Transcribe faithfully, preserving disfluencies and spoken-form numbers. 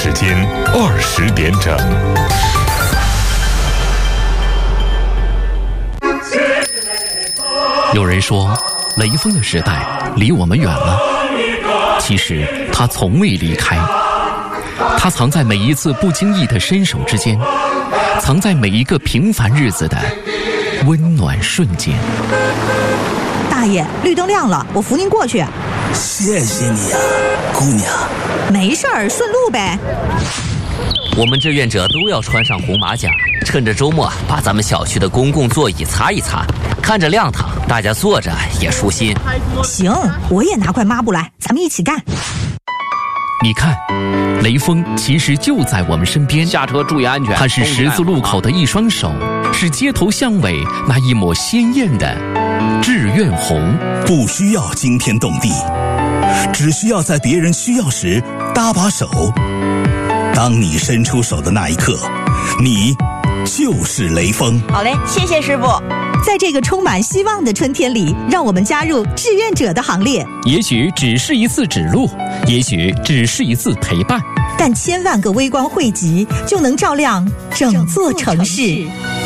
时间二十点整。 有人说，雷锋的时代离我们远了，其实他从未离开。他藏在每一次不经意的伸手之间，藏在每一个平凡日子的温暖瞬间。 大爷，绿灯亮了，我扶您过去。 谢谢你呀、啊，姑娘。 没事儿，顺路呗。 我们志愿者都要穿上红马甲，趁着周末把咱们小区的公共座椅擦一擦，看着亮堂，大家坐着也舒心。 行，我也拿块抹布来，咱们一起干。 你看，雷锋其实就在我们身边。 下车注意安全。 他是十字路口的一双手，是街头巷尾那一抹鲜艳的志愿红。 不需要惊天动地，只需要在别人需要时搭把手。当你伸出手的那一刻，你就是雷锋。 好嘞，谢谢师傅。 在这个充满希望的春天里，让我们加入志愿者的行列。 也许只是一次指路，也许只是一次陪伴， 但千万个微光汇集，就能照亮整座城市。